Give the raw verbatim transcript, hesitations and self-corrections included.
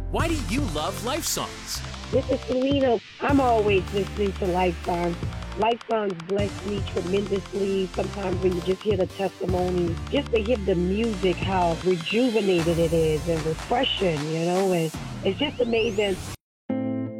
Why do you love Life Songs? This is Selena. I'm always listening to Life Songs. Life Songs bless me tremendously. Sometimes when you just hear the testimonies, just to hear the music, how rejuvenated it is and refreshing, you know, and it's just amazing.